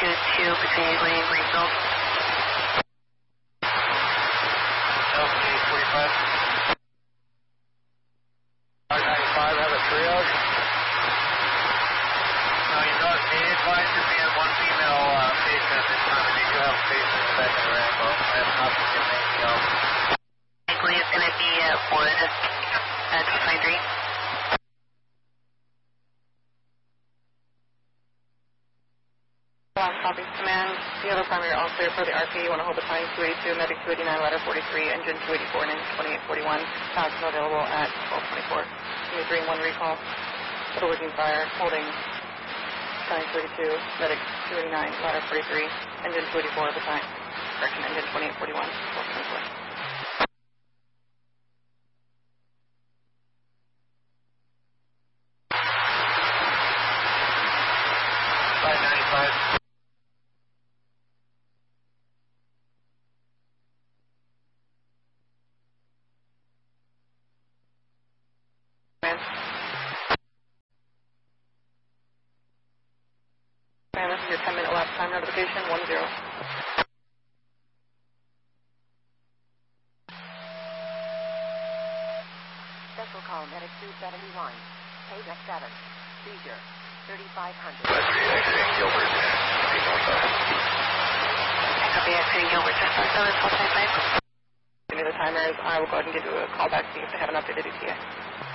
between Eagley and Greenfield. LP 45. R95, have a triage. You notice the advisor being one female patient at this time, and they do have a patient in the back of the rambo. I have not been given anything else. Eagley is going to be at Wood at 223. Copy. Command, you have a primary all clear for the RP. You want to hold the time 282, medic 289, ladder 43, engine 284, and engine 2841. Passing available at 1224. Give me 3-1 recall. Total working fire, holding time 32, medic 289, ladder 43, engine 284 at the time. Correction, engine 2841, 1224. And this is your 10-minute elapsed time notification, 10. Special call medic 271, Payback 7, seizure, 3500. Exiting Gilbert, Copy, exiting Gilbert, just on 7, 1225. Give me the timers. I will go ahead and give you a call back to see if they have an updated ETA.